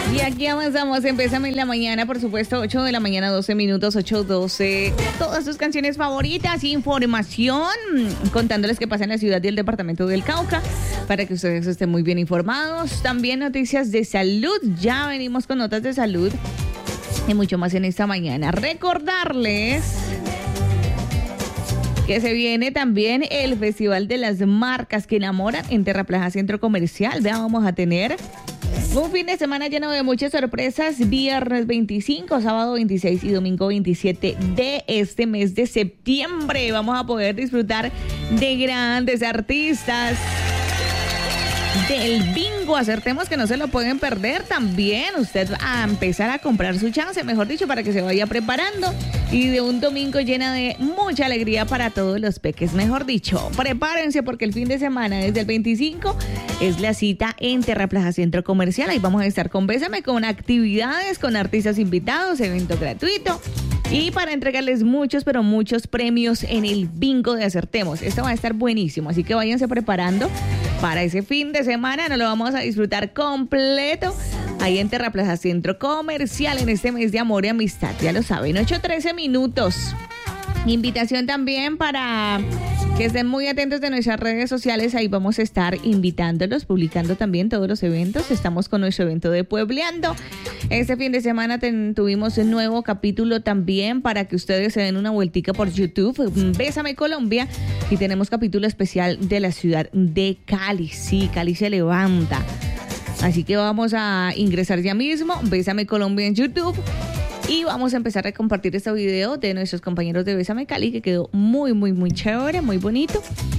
Y aquí avanzamos, empezamos en la mañana, por supuesto, 8 de la mañana, 12 minutos, 8:12. Todas sus canciones favoritas, información, contándoles qué pasa en la ciudad y el departamento del Cauca, para que ustedes estén muy bien informados. También noticias de salud, ya venimos con notas de salud y mucho más en esta mañana. Recordarles que se viene también el Festival de las Marcas que Enamoran en Terraplaza Centro Comercial. Vean, vamos a tener un fin de semana lleno de muchas sorpresas. Viernes 25, sábado 26 y domingo 27 de este mes de septiembre. Vamos a poder disfrutar de grandes artistas. Del bingo, acertemos que no se lo pueden perder también. Usted a empezar a comprar su chance, mejor dicho, para que se vaya preparando. Y de un domingo llena de mucha alegría para todos los peques, mejor dicho. Prepárense porque el fin de semana, desde el 25, es la cita en Terraplaza Centro Comercial. Ahí vamos a estar con Bésame, con actividades, con artistas invitados, evento gratuito. Y para entregarles muchos, pero muchos premios en el bingo de Acertemos. Esto va a estar buenísimo, así que váyanse preparando para ese fin de semana. Nos lo vamos a disfrutar completo ahí en Terraplaza Centro Comercial en este mes de amor y amistad. Ya lo saben, 8:13 minutos. Invitación también para que estén muy atentos de nuestras redes sociales. Ahí vamos a estar invitándolos, publicando también todos los eventos. Estamos con nuestro evento de Puebleando. Este fin de semana tuvimos un nuevo capítulo también para que ustedes se den una vueltica por YouTube. Bésame Colombia. Y tenemos capítulo especial de la ciudad de Cali. Sí, Cali se levanta. Así que vamos a ingresar ya mismo. Bésame Colombia en YouTube. Y vamos a empezar a compartir este video de nuestros compañeros de Bésame Cali, que quedó muy, muy, muy chévere, muy bonito.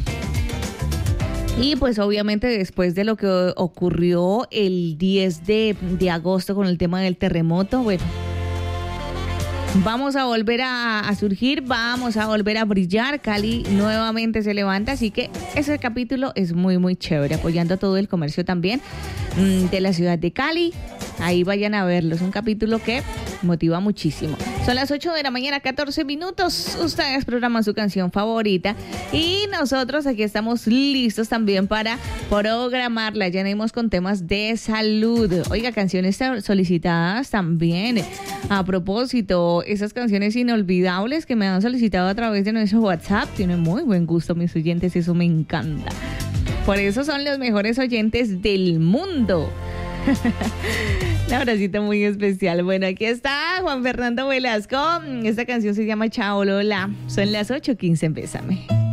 Y pues obviamente después de lo que ocurrió el 10 de agosto con el tema del terremoto, bueno, vamos a volver a surgir, vamos a volver a brillar. Cali nuevamente se levanta, así que ese capítulo es muy, muy chévere, apoyando a todo el comercio también de la ciudad de Cali. Ahí vayan a verlo, es un capítulo que motiva muchísimo. Son las 8 de la mañana, 14 minutos. Ustedes programan su canción favorita y nosotros aquí estamos listos también para programarla. Ya venimos con temas de salud. Oiga, canciones solicitadas también. A propósito, esas canciones inolvidables que me han solicitado a través de nuestro WhatsApp tienen muy buen gusto, mis oyentes, eso me encanta. Por eso son los mejores oyentes del mundo. Un abracito muy especial. Bueno, aquí está Juan Fernando Velasco. Esta canción se llama Chao Lola. Son las 8:15, Bésame.